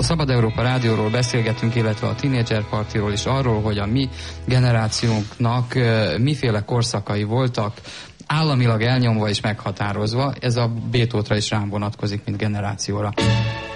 A Szabad Európa Rádióról beszélgetünk, illetve a Teenager Partiról is, arról, hogy a mi generációnknak miféle korszakai voltak, államilag elnyomva és meghatározva. Ez a B-tótra is rám vonatkozik, mint generációra.